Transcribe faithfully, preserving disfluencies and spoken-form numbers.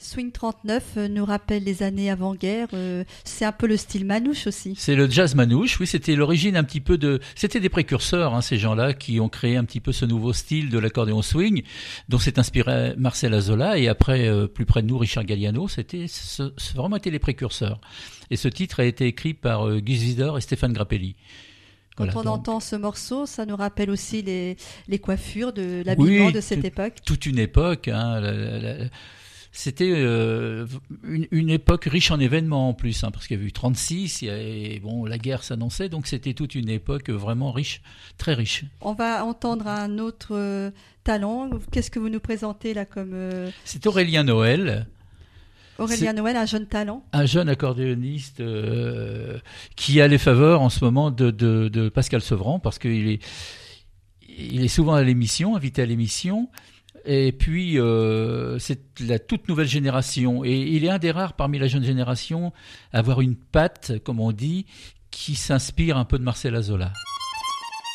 Swing trente-neuf euh, nous rappelle les années avant-guerre. Euh, c'est un peu le style manouche aussi. C'est le jazz manouche, oui, c'était l'origine un petit peu de... C'était des précurseurs, hein, ces gens-là, qui ont créé un petit peu ce nouveau style de l'accordéon swing, dont s'est inspiré Marcel Azola, et après, euh, plus près de nous, Richard Galliano. C'était ce, ce, vraiment été les précurseurs. Et ce titre a été écrit par euh, Gus Visdor et Stéphane Grappelli. Quand Voilà, on donc... entend ce morceau, ça nous rappelle aussi les, les coiffures de l'habillement oui, de cette tout, époque. Toute une époque, hein, la, la, la... C'était euh, une, une époque riche en événements en plus, hein, parce qu'il y a eu trente-six, il y a, et bon, la guerre s'annonçait, donc c'était toute une époque vraiment riche, très riche. On va entendre un autre euh, talent. Qu'est-ce que vous nous présentez là comme euh... C'est Aurélien Noël. Aurélien Noël, un jeune talent. Un jeune accordéoniste euh, qui a les faveurs en ce moment de, de, de Pascal Sevran, parce qu'il est, il est souvent à l'émission, invité à l'émission. Et puis, euh, c'est la toute nouvelle génération. Et il est un des rares parmi la jeune génération à avoir une patte, comme on dit, qui s'inspire un peu de Marcel Azola.